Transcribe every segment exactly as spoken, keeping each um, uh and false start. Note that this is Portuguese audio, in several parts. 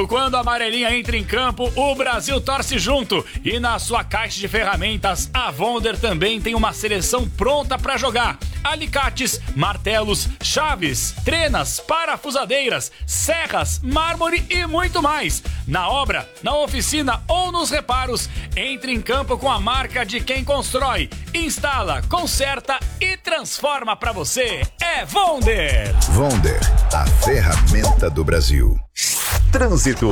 Quando a amarelinha entra em campo, o Brasil torce junto. E na sua caixa de ferramentas, a Wonder também tem uma seleção pronta para jogar. Alicates, martelos, chaves, trenas, parafusadeiras, serras, mármore e muito mais. Na obra, na oficina ou nos reparos, entre em campo com a marca de quem constrói, instala, conserta e transforma para você. É Wonder! Wonder, a ferramenta do Brasil. Trânsito.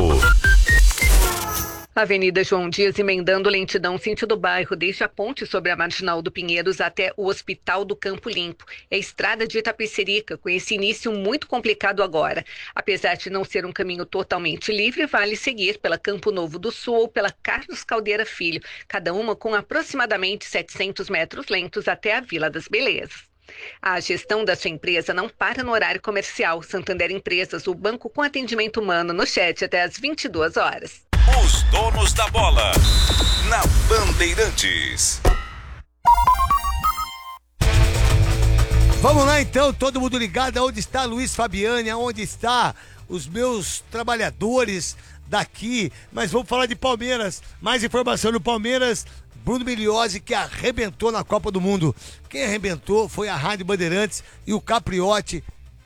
Avenida João Dias emendando lentidão sentido bairro, desde a ponte sobre a Marginal do Pinheiros até o Hospital do Campo Limpo. É a estrada de Itapecerica, com esse início muito complicado agora. Apesar de não ser um caminho totalmente livre, vale seguir pela Campo Novo do Sul ou pela Carlos Caldeira Filho, cada uma com aproximadamente setecentos metros lentos até a Vila das Belezas. A gestão da sua empresa não para no horário comercial. Santander Empresas, o banco com atendimento humano, no chat até às vinte e duas horas. Os donos da bola, na Bandeirantes. Vamos lá então, todo mundo ligado aonde está Luiz Fabiani, aonde está os meus trabalhadores daqui. Mas vamos falar de Palmeiras, mais informação do Palmeiras. Bruno Migliozzi, que arrebentou na Copa do Mundo. Quem arrebentou foi a Rádio Bandeirantes e o Capriotti.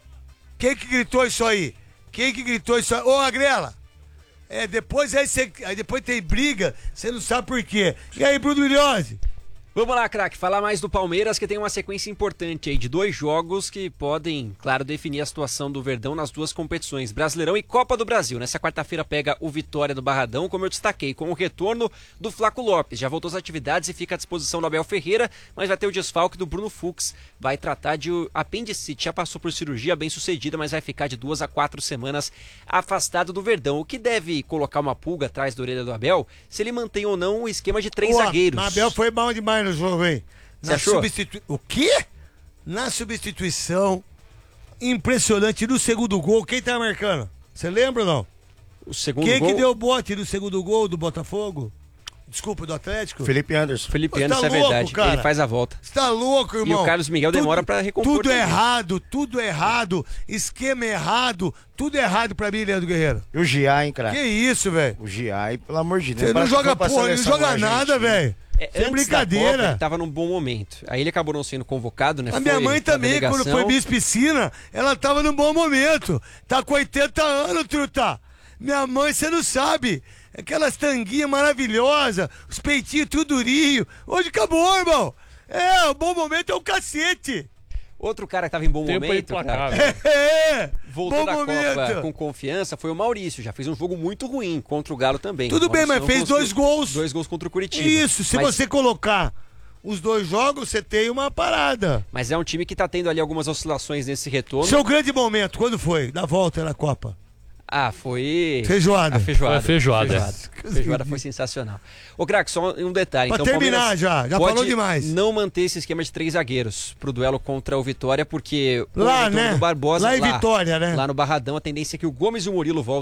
Quem que gritou isso aí? Quem que gritou isso aí? Ô, Agrela! É, depois aí, cê, aí depois tem briga, você não sabe por quê. E aí, Bruno Migliozzi? Vamos lá, craque, falar mais do Palmeiras, que tem uma sequência importante aí de dois jogos que podem, claro, definir a situação do Verdão nas duas competições, Brasileirão e Copa do Brasil. Nessa quarta-feira pega o Vitória do Barradão, como eu destaquei, com o retorno do Flaco Lopes. Já voltou às atividades e fica à disposição do Abel Ferreira, mas vai ter o desfalque do Bruno Fux. Vai tratar de apendicite, já passou por cirurgia bem sucedida, mas vai ficar de duas a quatro semanas afastado do Verdão. O que deve colocar uma pulga atrás da orelha do Abel, se ele mantém ou não o esquema de três Pô, zagueiros. Mas Abel foi mal demais no jogo, hein? Você achou? Substitu... O quê? Na substituição, impressionante, no segundo gol, quem tá marcando? Você lembra ou não? O segundo quem gol... que deu o bote no segundo gol do Botafogo? Desculpa, do Atlético? Felipe Anderson. Felipe Pô, Anderson, tá é louco, verdade. cara. Ele faz a volta. Você tá louco, irmão? E o Carlos Miguel demora tudo, pra recompor. Tudo também. errado, tudo errado, esquema errado, tudo errado pra mim, Leandro Guerreiro. E o Giai, hein, cara? Que isso, velho? O Giai, pelo amor de Deus. Você não joga porra, não joga nada, velho. É, Sem antes brincadeira. da Copa, ele tava num bom momento. Aí ele acabou não sendo convocado, né? A minha foi mãe também, quando foi Miss Piscina, ela tava num bom momento. Tá com oitenta anos, truta. Minha mãe, você não sabe. Aquelas tanguinhas maravilhosas, os peitinhos tudo durinho. Hoje acabou, irmão. É, o bom momento é o cacete. Outro cara que tava em bom Tempo momento, cara, É, voltou bom da momento. Copa com confiança, foi o Maurício. Já fez um jogo muito ruim contra o Galo também. Tudo bem, mas fez dois gols. Dois gols contra o Curitiba. Isso, se mas... você colocar os dois jogos, você tem uma parada. Mas é um time que tá tendo ali algumas oscilações nesse retorno. Seu grande momento, quando foi? Da volta na Copa? Ah, foi... Feijoada. A feijoada. Foi a feijoada. feijoada. A feijoada foi sensacional. Ô, craque, só um detalhe. Pra então, terminar já, já pode falou demais. Não manter esse esquema de três zagueiros pro duelo contra o Vitória, porque... Lá, o né? do Barbosa, lá em Vitória, né? Lá no Barradão, a tendência é que o Gomes e o Murilo voltem